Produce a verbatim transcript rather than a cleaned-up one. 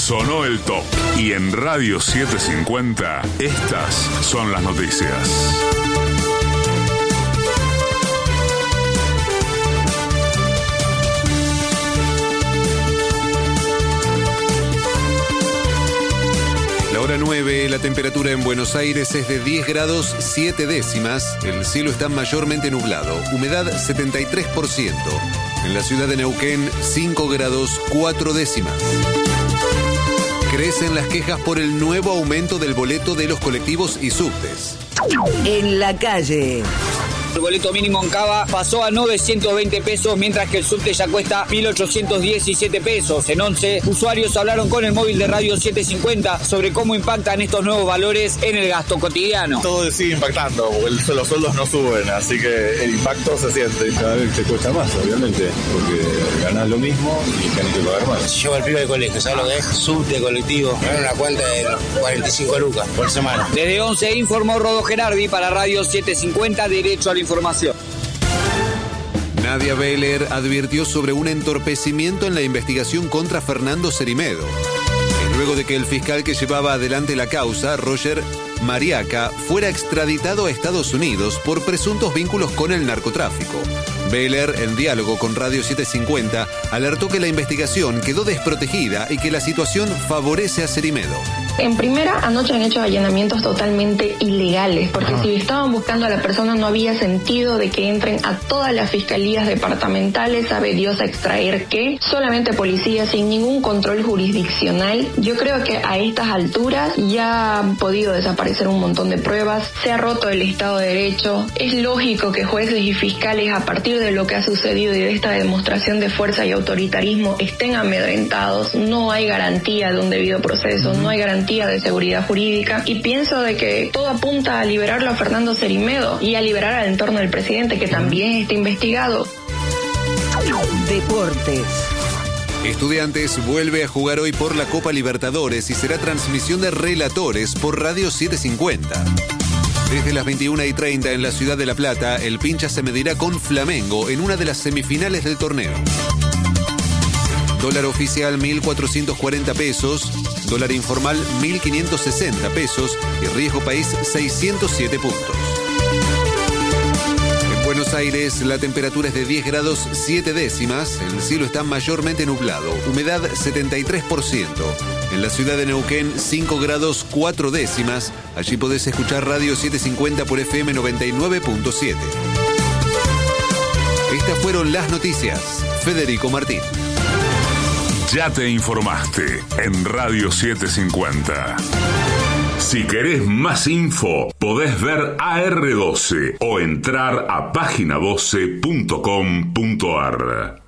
Sonó el top. Y en Radio setecientos cincuenta, estas son las noticias. La hora nueve, la temperatura en Buenos Aires es de diez grados siete décimas. El cielo está mayormente nublado. Humedad setenta y tres por ciento. En la ciudad de Neuquén, cinco grados cuatro décimas. Crecen las quejas por el nuevo aumento del boleto de los colectivos y subtes. En la calle. El boleto mínimo en Cava pasó a novecientos veinte pesos, mientras que el subte ya cuesta mil ochocientos diecisiete pesos. En once, usuarios hablaron con el móvil de Radio setecientos cincuenta sobre cómo impactan estos nuevos valores en el gasto cotidiano. Todo sigue impactando, porque los sueldos no suben, así que el impacto se siente. Cada vez te cuesta más, obviamente, porque ganás lo mismo y tenés que pagar más. Llevo al pibe de colegio, ¿sabes lo que es? Subte colectivo, ganan una cuenta de cuarenta y cinco lucas por semana. Desde once informó Rodo Gerardi para Radio setecientos cincuenta, Derecho a la Información. Nadia Beller advirtió sobre un entorpecimiento en la investigación contra Fernando Cerimedo. Luego de que el fiscal que llevaba adelante la causa, Roger Mariaca, fuera extraditado a Estados Unidos por presuntos vínculos con el narcotráfico. Beller, en diálogo con Radio setecientos cincuenta, alertó que la investigación quedó desprotegida y que la situación favorece a Cerimedo. En primera, anoche han hecho allanamientos totalmente ilegales, porque Ajá. si estaban buscando a la persona no había sentido de que entren a todas las fiscalías departamentales, sabe Dios a extraer qué, solamente policías sin ningún control jurisdiccional. Yo creo que a estas alturas ya han podido desaparecer un montón de pruebas, se ha roto el Estado de Derecho. Es lógico que jueces y fiscales, a partir de lo que ha sucedido y de esta demostración de fuerza y autoritarismo, estén amedrentados. No hay garantía de un debido proceso, no hay garantía de seguridad jurídica, y pienso de que todo apunta a liberarlo a Fernando Cerimedo y a liberar al entorno del presidente, que también está investigado. Deportes. Estudiantes vuelve a jugar hoy por la Copa Libertadores y será transmisión de relatores por Radio setecientos cincuenta. Desde las veintiuna y treinta en la ciudad de La Plata, el Pincha se medirá con Flamengo en una de las semifinales del torneo. Dólar oficial mil cuatrocientos cuarenta pesos, dólar informal mil quinientos sesenta pesos y riesgo país seiscientos siete puntos. En Buenos Aires la temperatura es de diez grados siete décimas, el cielo está mayormente nublado, humedad setenta y tres por ciento. En la ciudad de Neuquén cinco grados cuatro décimas, allí podés escuchar Radio setecientos cincuenta por F M noventa y nueve punto siete. Estas fueron las noticias. Federico Martín. Ya te informaste en Radio setecientos cincuenta. Si querés más info, podés ver A R doce o entrar a página doce punto com punto ar.